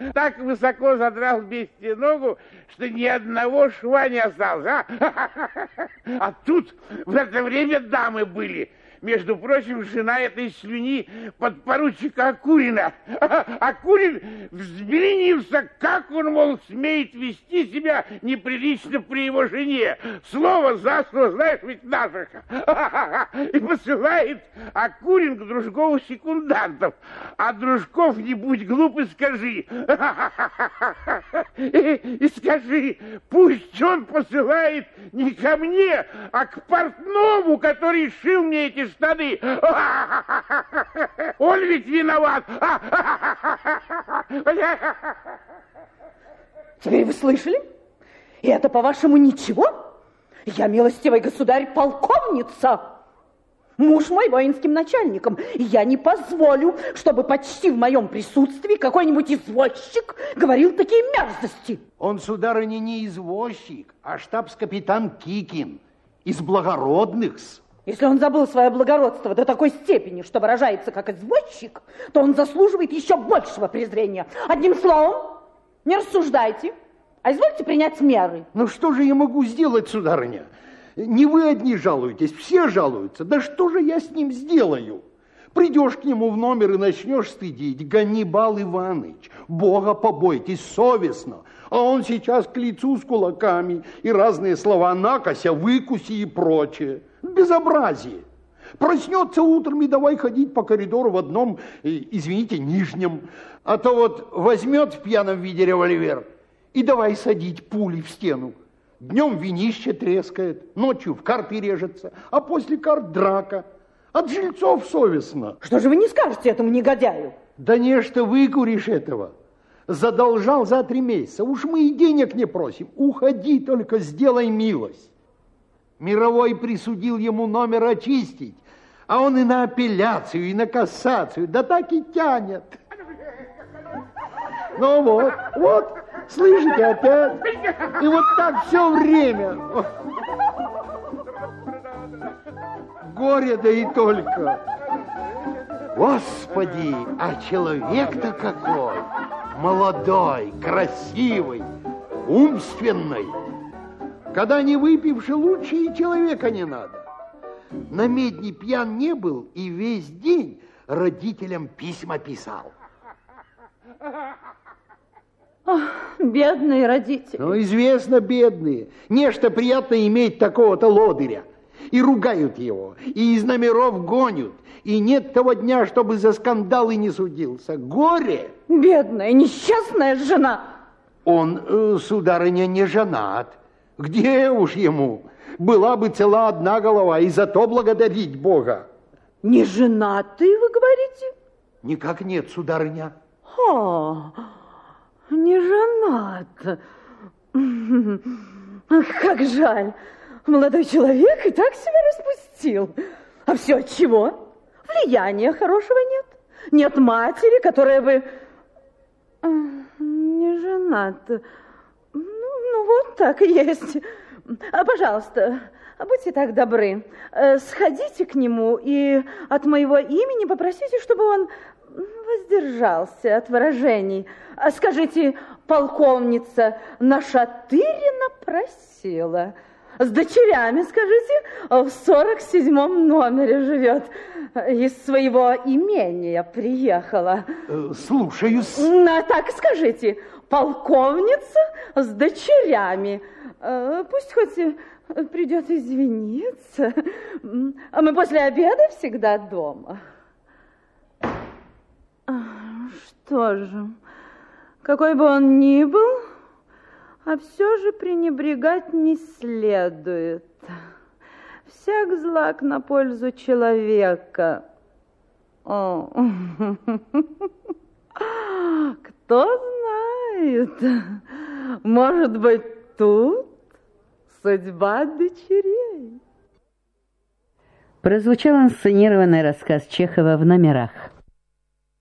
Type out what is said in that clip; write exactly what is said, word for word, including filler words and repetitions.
Так высоко задрал бестия ногу, что ни одного шва не осталось. А, а тут в это время дамы были. Между прочим, жена этой слюни подпоручика Акурина. Акурин взбеленился, как он, мол, смеет вести себя неприлично при его жене. Слово за слово, знаешь, ведь наших. И посылает Акурин к Дружкову секундантов. А Дружков, не будь глуп, и скажи. И, и скажи, пусть он посылает не ко мне, а к портному, который шил мне эти штаны. Он ведь виноват. Теперь вы слышали? И это, по-вашему, ничего? Я, милостивый государь, полковница. Муж мой воинским начальником. И я не позволю, чтобы почти в моем присутствии какой-нибудь извозчик говорил такие мерзости. Он, сударыня, не извозчик, а штабс-капитан Кикин. Из благородных-с. Если он забыл свое благородство до такой степени, что выражается как извозчик, то он заслуживает еще большего презрения. Одним словом, не рассуждайте, а извольте принять меры. Ну что же я могу сделать, сударыня? Не вы одни жалуетесь, все жалуются. Да что же я с ним сделаю? Придешь к нему в номер и начнешь стыдить. Ганнибал Иванович, Бога побойтесь, совестно. А он сейчас к лицу с кулаками и разные слова накося, выкуси и прочее. Безобразие. Проснется утром и давай ходить по коридору в одном, извините, нижнем. А то вот возьмет в пьяном виде револьвер и давай садить пули в стену. Днем винище трескает, ночью в карты режется, а после карт драка. От жильцов совестно. Что же вы не скажете этому негодяю? Да не, что выкуришь этого. Задолжал за три месяца. Уж мы и денег не просим. Уходи, только сделай милость. Мировой присудил ему номер очистить, а он и на апелляцию, и на кассацию, да так и тянет. Ну вот, вот, слышите, опять. И вот так все время. Горе, да и только. Господи, а человек-то какой! Молодой, красивый, умственный. Когда не выпивши, лучше и человека не надо. На медне пьян не был и весь день родителям письма писал. Ох, бедные родители. Ну, известно, бедные. Нечто приятно иметь такого-то лодыря. И ругают его, и из номеров гонят. И нет того дня, чтобы за скандалы не судился. Горе! Бедная, несчастная жена. Он, э, сударыня, не женат. Где уж ему? Была бы цела одна голова, и за то благодарить Бога. Не женатый, вы говорите? Никак нет, сударыня. О, не женат. Ах, как жаль. Молодой человек и так себя распустил. А все от чего? Влияния хорошего нет. Нет матери, которая бы... Не женат. Ну, ну вот так и есть. Пожалуйста, будьте так добры. Сходите к нему и от моего имени попросите, чтобы он воздержался от выражений. Скажите, полковница Нашатырина просила... С дочерями, скажите, в сорок седьмом номере живет. Из своего имения приехала. Слушаюсь. А так скажите, полковница с дочерями. Пусть хоть придет извиниться. А мы после обеда всегда дома. Что же, какой бы он ни был... А все же пренебрегать не следует. Всяк злак на пользу человека. О. Кто знает, может быть, тут судьба дочерей. Прозвучал инсценированный рассказ Чехова «В номерах».